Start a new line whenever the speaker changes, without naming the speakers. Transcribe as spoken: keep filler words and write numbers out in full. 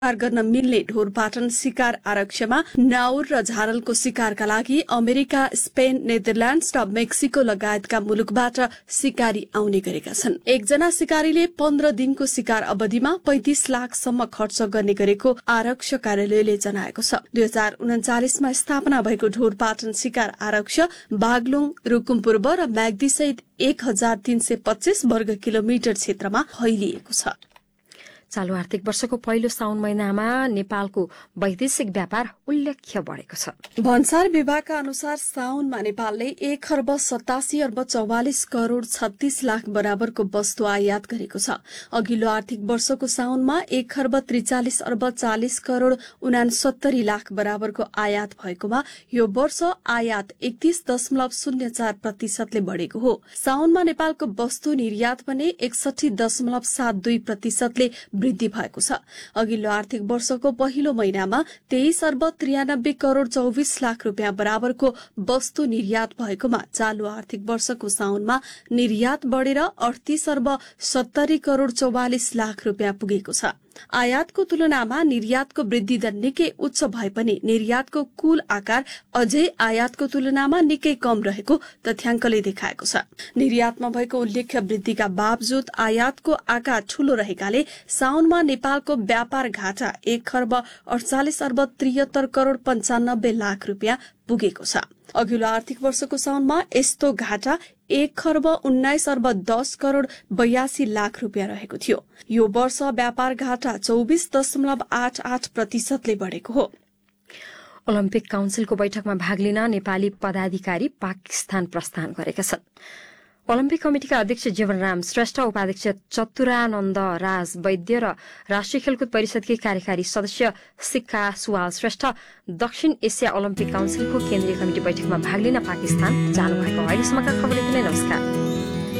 शिकार गर्न मिल्ने ढोरपाटन शिकार आरक्षमा नाउर र झारलको शिकारका लागि अमेरिका, स्पेन, नेदरल्याण्ड्स र मेक्सिको लगायतका मुलुकबाट शिकारी आउने गरेका छन्। एकजना शिकारीले पन्ध्र दिनको शिकार अवधिमा पैंतिस लाखसम्म खर्च गर्ने गरेको आरक्ष कार्यालयले जनाएको छ। दुई हजार उन्चालिसमा स्थापना भएको ढोरपाटन शिकार आरक्ष बागलुङ, रुकुम पूर्व र म्याग्दी सहित एक हजार तीन सय पच्चीस वर्ग किलोमिटर क्षेत्रमा फैलिएको छ।
चालू आर्थिक वर्षको पहिलो साउन महिनामा नेपालको वैदेशिक व्यापार उल्लेख्य बढेको छ।
भन्सार विभागका अनुसार साउनमा नेपालले एक खर्ब सतासी अर्ब चौवालिस करोड़ छत्तीस लाख बराबरको वस्तु आयात गरेको छ। अघिल्लो आर्थिक वर्षको साउनमा एक खर्ब त्रिचालिस अर्ब चालिस करोड़ उनासत्तरी लाख बराबरको आयात भएकोमा यो वर्ष आयात एकतीस दशमलव शून्य चार प्रतिशतले बढ़ेको हो। साउनमा नेपालको वस्तु निर्यात भने एकसठी दशमलव सात दुई प्रतिशतले वृद्धि भएको छ। अघिल्लो आर्थिक वर्षको पहिलो महिनामा तेइस अर्ब त्रियानब्बे करोड़ चौबिस लाख रूपियाँ बराबरको वस्तु निर्यात भएकोमा चालू आर्थिक वर्षको साउनमा निर्यात बढ़ेर अडतीस अर्ब सत्तरी करोड़ चौवालिस लाख रूपियाँ पुगेको छ। आयातको तुलनामा निर्यातको वृद्धि दर निकै उच्च भए पनि निर्यातको कुल आकार अझै आयातको तुलनामा निकै कम रहेको तथ्याङ्कले देखाएको छ। निर्यातमा भएको उल्लेख्य वृद्धिका बावजुद आयातको आकार ठूलो रहेकाले साउनमा नेपालको व्यापार घाटा एक खर्ब अडचालिस अर्ब त्रिहत्तर करोड़ पञ्चानब्बे लाख रूपियाँ पुगेको छ। अघिल्लो आर्थिक वर्षको साउनमा यस्तो घाटा एक खर्ब उन्नाइस अर्ब दस करोड़ बयासी लाख रूपियाँ रहेको थियो। यो वर्ष व्यापार घाटा चौबिस दशमलव आठ आठ प्रतिशतले बढ़ेको हो।
ओलम्पिक काउन्सिलको बैठकमा भाग लिन नेपाली पदाधिकारी पाकिस्तान प्रस्थान गरेका छन्। ओलम्पिक कमिटिका अध्यक्ष जीवनराम श्रेष्ठ, उपाध्यक्ष चतुरानन्द राज वैद्य र राष्ट्रिय खेलकुद परिषदकी कार्यकारी सदस्य सिक्का सुवाल श्रेष्ठ दक्षिण एसिया ओलम्पिक काउन्सिलको केन्द्रीय कमिटी बैठकमा भाग लिन पाकिस्तान जानुभएको। अहिलेसम्मका खबर यति नै। नमस्कार।